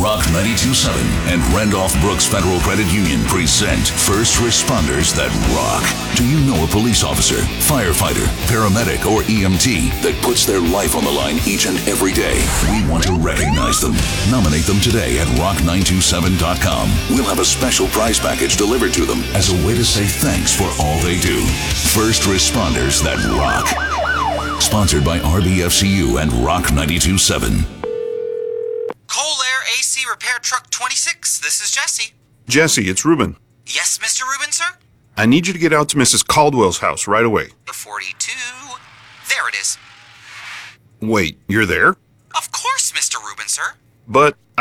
Rock 92.7 and Randolph Brooks Federal Credit Union present First Responders That Rock. Do you know a police officer, firefighter, paramedic, or EMT that puts their life on the line each and every day? We want to recognize them. Nominate them today at rock927.com. We'll have a special prize package delivered to them as a way to say thanks for all they do. First Responders That Rock. Sponsored by RBFCU and Rock 92.7. Colair AC Repair Truck 26. This is Jesse. Jesse, it's Ruben. Yes, Mr. Rubin, sir? I need you to get out to Mrs. Caldwell's house right away. The 42. There it is. Wait, you're there? Of course, Mr. Rubin, sir. But